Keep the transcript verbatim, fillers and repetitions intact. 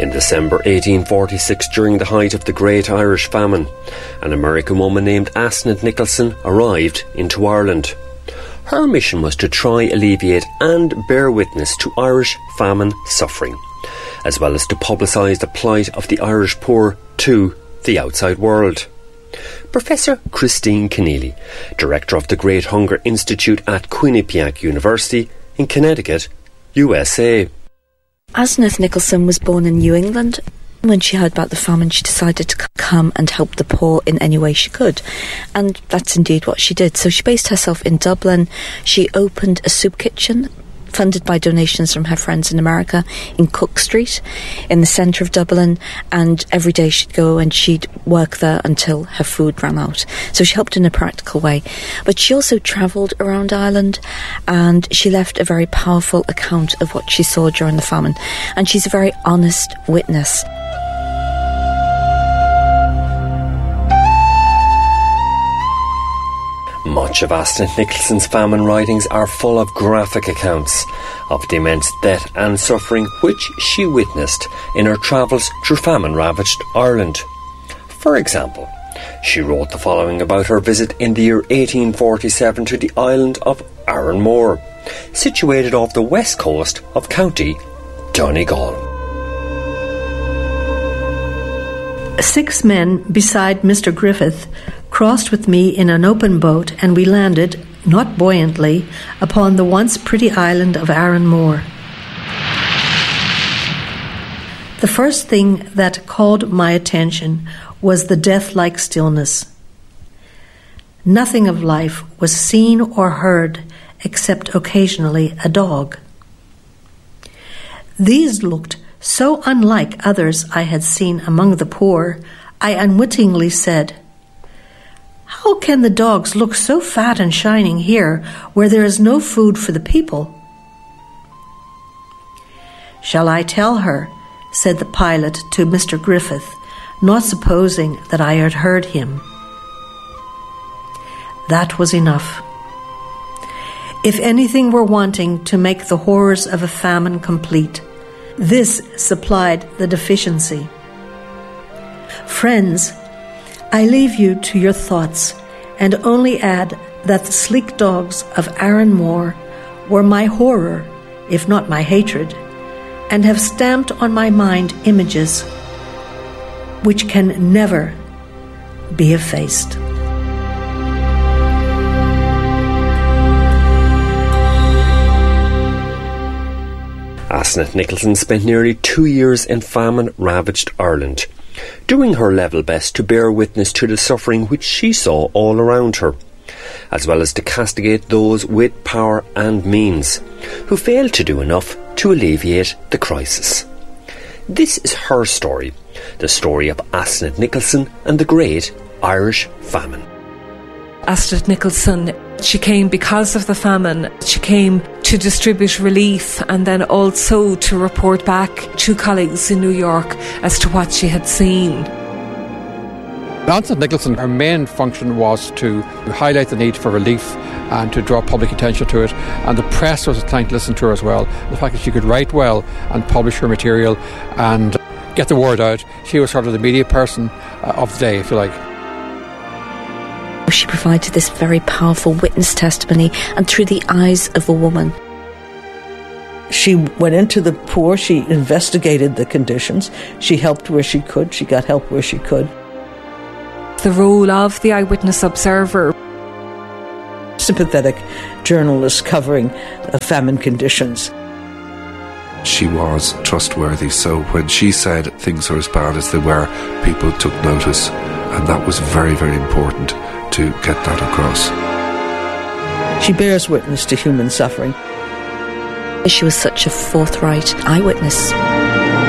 In December eighteen forty-six, during the height of the Great Irish Famine, an American woman named Asneth Nicholson arrived into Ireland. Her mission was to try alleviate and bear witness to Irish famine suffering, as well as to publicise the plight of the Irish poor to the outside world. Professor Christine Keneally, Director of the Great Hunger Institute at Quinnipiac University in Connecticut, U S A. Asneth Nicholson was born in New England. When she heard about the famine, she decided to come and help the poor in any way she could. And that's indeed what she did. So she based herself in Dublin. She opened a soup kitchen, funded by donations from her friends in America, in Cook Street, in the centre of Dublin, and every day she'd go and she'd work there until her food ran out. So she helped in a practical way. But she also travelled around Ireland, and she left a very powerful account of what she saw during the famine. And she's a very honest witness. Much of Asneth Nicholson's famine writings are full of graphic accounts of the immense death and suffering which she witnessed in her travels through famine-ravaged Ireland. For example, she wrote the following about her visit in the year eighteen forty-seven to the island of Arranmore, situated off the west coast of County Donegal. Six men beside Mister Griffith crossed with me in an open boat, and we landed, not buoyantly, upon the once pretty island of Arranmore. The first thing that called my attention was the death-like stillness. Nothing of life was seen or heard except occasionally a dog. These looked so unlike others I had seen among the poor, I unwittingly said, "How can the dogs look so fat and shining here, where there is no food for the people?" "Shall I tell her?" said the pilot to Mister Griffith, not supposing that I had heard him. That was enough. If anything were wanting to make the horrors of a famine complete, this supplied the deficiency. Friends, I leave you to your thoughts, and only add that the sleek dogs of Arranmore were my horror, if not my hatred, and have stamped on my mind images which can never be effaced. Asneth Nicholson spent nearly two years in famine-ravaged Ireland, doing her level best to bear witness to the suffering which she saw all around her, as well as to castigate those with power and means, who failed to do enough to alleviate the crisis. This is her story, the story of Asneth Nicholson and the Great Irish Famine. Asneth Nicholson, she came because of the famine. She came to distribute relief and then also to report back to colleagues in New York as to what she had seen. Asneth Nicholson, her main function was to highlight the need for relief and to draw public attention to it, and the press was inclined to listen to her as well. The fact that she could write well and publish her material and get the word out. She was sort of the media person of the day, if you like. She provided this very powerful witness testimony, and through the eyes of a woman. She went into the poor, she investigated the conditions, she helped where she could, she got help where she could. The role of the eyewitness observer. Sympathetic journalist covering uh, famine conditions. She was trustworthy, so when she said things were as bad as they were, people took notice, and that was very, very important to get that across. She bears witness to human suffering. She was such a forthright eyewitness.